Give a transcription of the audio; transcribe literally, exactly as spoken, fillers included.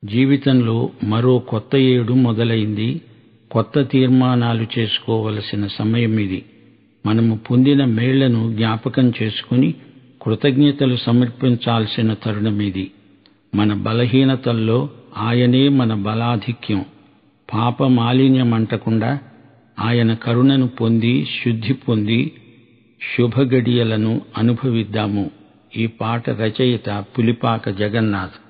జీవితంలో మరో కొత్త ఏడు మొదలైంది. కొత్త తీర్మానాలు చేసుకోవలసిన సమయం ఇది. మనము పొందిన మేళ్లను జ్ఞాపకం చేసుకుని కృతజ్ఞతలు సమర్పించాల్సిన తరుణమిది. మన బలహీనతల్లో ఆయనే మన బలాధిక్యం. పాప మాలిన్యమంటకుండా ఆయన కరుణను పొంది శుద్ధి పొంది శుభగడియలను అనుభవిద్దాము. ఈ పాట రచయిత పులిపాక జగన్నాథ్.